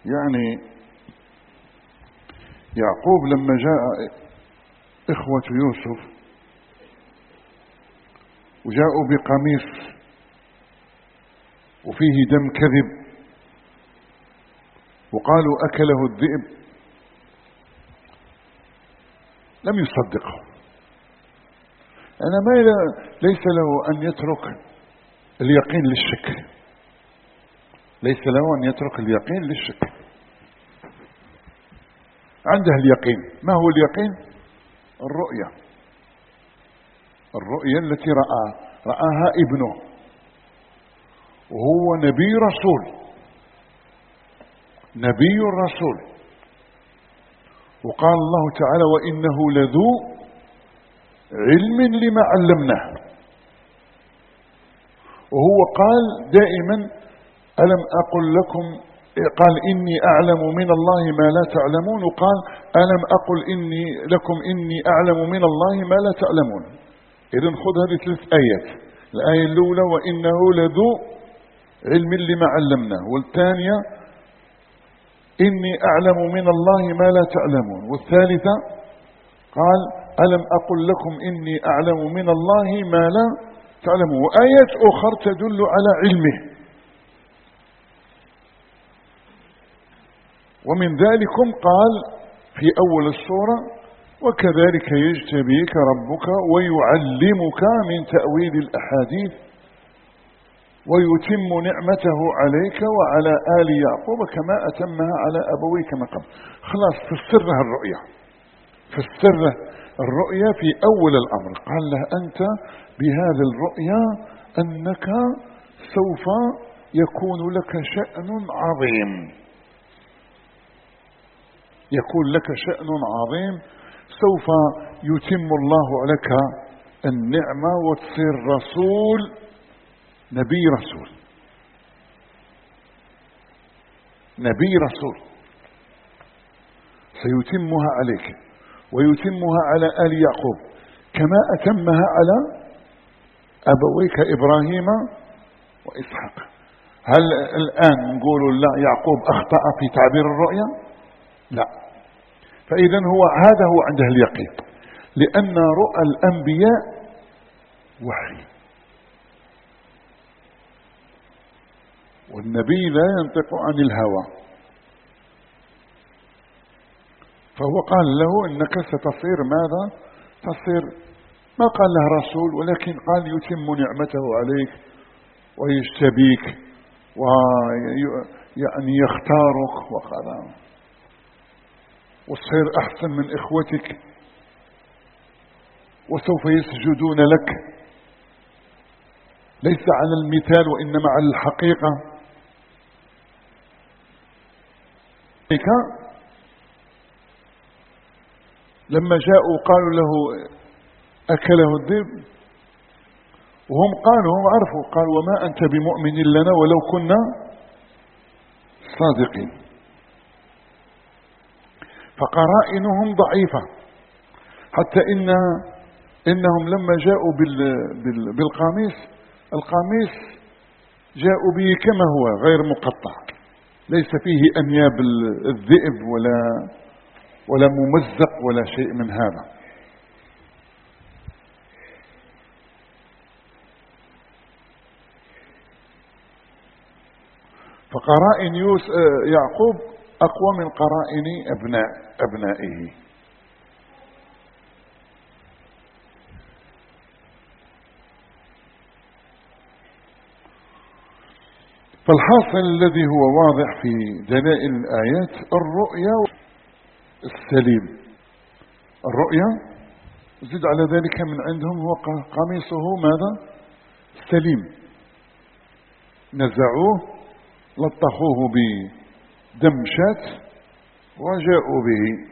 يعني يعقوب لما جاء إخوة يوسف وجاءوا بقميص وفيه دم كذب وقالوا أكله الذئب، لم يصدقه. ليس له أن يترك اليقين للشك، ليس له أن يترك اليقين للشك، عنده اليقين. ما هو اليقين؟ الرؤيا التي رآها ابنه، وهو نبي رسول. وقال الله تعالى وإنه لذو علم لما علمناه. وهو قال دائما ألم أقل لكم، قال إني أعلم من الله ما لا تعلمون، وقال ألم أقل لكم إني أعلم من الله ما لا تعلمون. إذن خذ هذه 3 آيات. الآية الأولى وإنه لذو علم لما علمناه، والثانية إني أعلم من الله ما لا تعلمون، والثالثة قال ألم أقل لكم إني أعلم من الله ما لا تعلمون. وآيات أخرى تدل على علمه. ومن ذلكم قال في أول السورة وكذلك يجتبيك ربك ويعلمك من تأويل الأحاديث ويتم نعمته عليك وعلى آل يعقوب كما أتمها على أبويك من قبل. خلاص فسرها الرؤيا في أول الأمر. قال له أنت بهذه الرؤيا أنك سوف يكون لك شأن عظيم، سوف يتم الله لك النعمة وتصير نبي رسول سيتمها عليك ويتمها على آل يعقوب كما أتمها على أبويك إبراهيم وإسحاق. هل الآن نقول لا يعقوب أخطأ في تعبير الرؤيا؟ لا. فإذا هذا هو عنده اليقين، لأن رؤى الأنبياء وحي، والنبي لا ينطق عن الهوى. فهو قال له إنك ستصير ماذا؟ تصير، ما قال له رسول، ولكن قال يتم نعمته عليك ويجتبيك ويعني يختارك وقال وتصير أحسن من إخوتك وسوف يسجدون لك، ليس على المثال وإنما على الحقيقة. لما جاءوا قالوا له أكله الذئب، وهم عرفوا، قال وما أنت بمؤمن لنا ولو كنا صادقين. فقرائنهم ضعيفة، حتى إنهم لما جاءوا القميص جاءوا به كما هو غير مقطع، ليس فيه أنياب الذئب ولا ممزق ولا شيء من هذا. فقرائن يعقوب أقوى من قرائن أبنائه. فالحاصل الذي هو واضح في دلائل الآيات الرؤيا السليم. الرؤيا زد على ذلك من عندهم هو قميصه ماذا؟ سليم، نزعوه لطخوه بدم شاة وجاءوا به